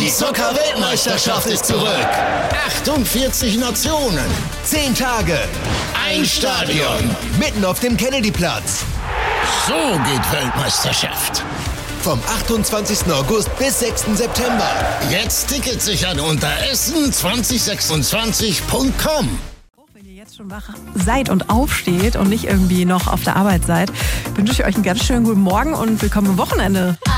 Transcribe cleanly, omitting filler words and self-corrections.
Die Zucker-Weltmeisterschaft ist zurück. 48 Nationen, 10 Tage, ein Stadion, mitten auf dem Kennedyplatz. So geht Weltmeisterschaft. Vom 28. August bis 6. September. Jetzt Tickets sichern unter essen2026.com. Wenn ihr jetzt schon wach seid und aufsteht und nicht irgendwie noch auf der Arbeit seid, wünsche ich euch einen ganz schönen guten Morgen und willkommen am Wochenende.